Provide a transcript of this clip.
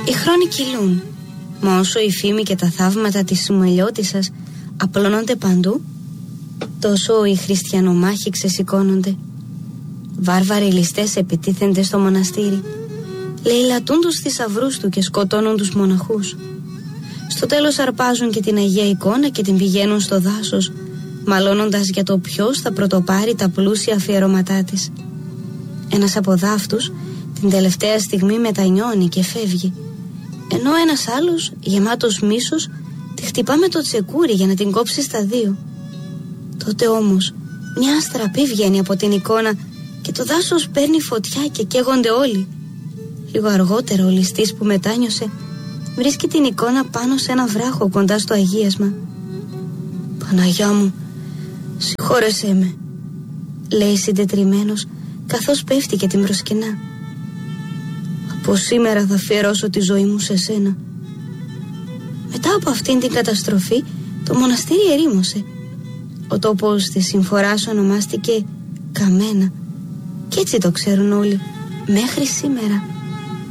Οι χρόνοι κυλούν, μα όσο η φήμη και τα θαύματα της Σουμελιώτισσας απλώνονται παντού, τόσο οι χριστιανομάχοι ξεσηκώνονται. Βάρβαροι ληστές επιτίθενται στο μοναστήρι, λαιλατούν τους θησαυρούς του και σκοτώνουν τους μοναχούς. Στο τέλος αρπάζουν και την Αγία Εικόνα και την πηγαίνουν στο δάσος, μαλώνοντας για το ποιος θα πρωτοπάρει τα πλούσια αφιερώματά της. Ένας από δάφτους την τελευταία στιγμή μετανιώνει και φεύγει, ενώ ένας άλλος, γεμάτος μίσος, τη χτυπά με το τσεκούρι για να την κόψει στα δύο. Τότε όμως μια αστραπή βγαίνει από την εικόνα και το δάσος παίρνει φωτιά και καίγονται όλοι. Λίγο αργότερα ο ληστής που μετάνιωσε βρίσκει την εικόνα πάνω σε ένα βράχο κοντά στο αγίασμα. «Παναγιά μου, συγχώρεσέ με», λέει συντετριμμένος καθώς πέφτει και την προσκυνά. «Από σήμερα θα αφιερώσω τη ζωή μου σε σένα». Μετά από αυτήν την καταστροφή το μοναστήρι ερήμωσε. Ο τόπος της συμφοράς ονομάστηκε Καμένα, και έτσι το ξέρουν όλοι μέχρι σήμερα.